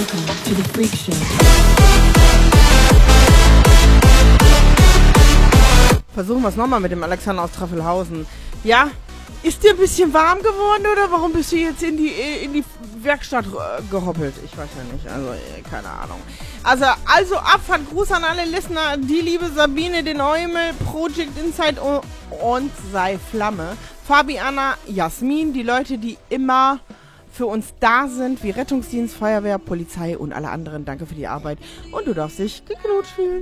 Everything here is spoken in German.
Welcome to the Freak Show. Versuchen wir es nochmal mit dem Alexander aus Traffelhausen. Ja, ist dir ein bisschen warm geworden oder warum bist du jetzt in die Werkstatt gehoppelt? Ich weiß ja nicht, also keine Ahnung. Also Abfahrt, Gruß an alle Listener, die liebe Sabine, den Eumel, Project Insight und sei Flamme. Fabiana, Jasmin, die Leute, die immer für uns da sind, wie Rettungsdienst, Feuerwehr, Polizei und alle anderen. Danke für die Arbeit und du darfst dich geknutscht fühlen.